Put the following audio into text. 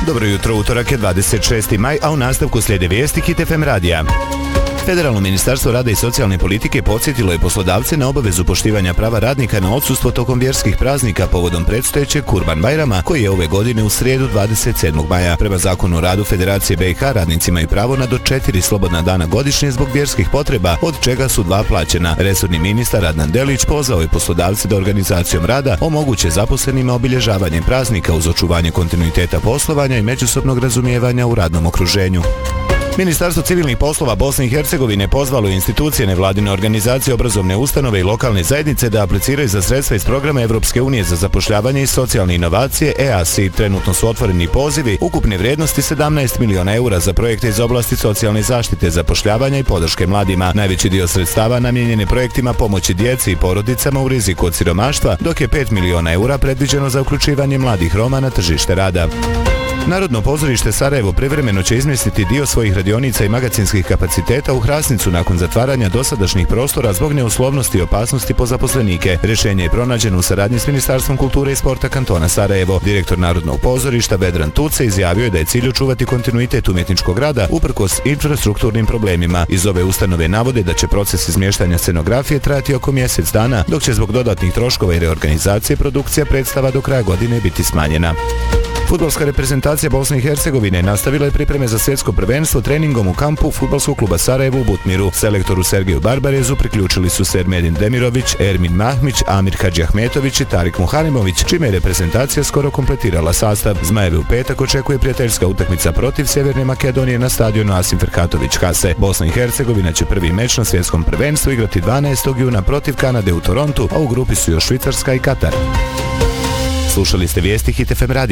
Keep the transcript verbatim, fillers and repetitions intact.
Dobro jutro, utorak je dvadeset šesti maj, a u nastavku slijede vijesti Hit F M radija. Federalno ministarstvo rada i socijalne politike podsjetilo je poslodavce na obavezu poštivanja prava radnika na odsustvo tokom vjerskih praznika povodom predstojećeg Kurban Bajrama, koji je ove godine u srijedu dvadeset sedmog maja. Prema zakonu o radu Federacije B i H radnicima imaju pravo na do četiri slobodna dana godišnje zbog vjerskih potreba, od čega su dva plaćena. Resorni ministar Adnan Delić pozvao je poslodavce da organizacijom rada omoguće zaposlenima obilježavanje praznika uz očuvanje kontinuiteta poslovanja i međusobnog razumijevanja u radnom okruženju. Ministarstvo civilnih poslova Bosne i Hercegovine pozvalo je institucije, nevladine organizacije, obrazovne ustanove i lokalne zajednice da apliciraju za sredstva iz programa Evropske unije za zapošljavanje i socijalne inovacije E A S I. Trenutno su otvoreni pozivi ukupne vrijednosti sedamnaest miliona eura za projekte iz oblasti socijalne zaštite, zapošljavanja i podrške mladima. Najveći dio sredstava namijenjen je projektima pomoći djeci i porodicama u riziku od siromaštva, dok je pet miliona eura predviđeno za uključivanje mladih Roma na tržište rada. Narodno pozorište Sarajevo privremeno će izmjestiti dio svojih radionica i magacinskih kapaciteta u Hrasnicu nakon zatvaranja dosadašnjih prostora zbog neuslovnosti i opasnosti po zaposlenike. Rješenje je pronađeno u saradnji s Ministarstvom kulture i sporta kantona Sarajevo. Direktor Narodnog pozorišta Vedran Tuce izjavio je da je cilj očuvati kontinuitet umjetničkog rada uprkos infrastrukturnim problemima. Iz ove ustanove navode da će proces izmještanja scenografije trajati oko mjesec dana, dok će zbog dodatnih troškova i reorganizacije produkcija predstava do kraja godine biti smanjena. Fudbalska reprezentacija Bosne i Hercegovine nastavila je pripreme za svjetsko prvenstvo treningom u kampu Fudbalskog kluba Sarajevo u Butmiru. Selektoru Sergeju Barbarezu priključili su se Ermedin Demirović, Ermin Mahmić, Amir Hadžiahmetović i Tarik Muharimović, čime je reprezentacija skoro kompletirala sastav. Zmajeve u petak očekuje prijateljska utakmica protiv Sjeverne Makedonije na stadionu Asim Ferhatović Hase. Bosna i Hercegovina će prvi meč na svjetskom prvenstvu igrati dvanaestog juna protiv Kanade u Torontu, a u grupi su još Švicarska i Katar. Slušali ste vijesti Hit F M radija.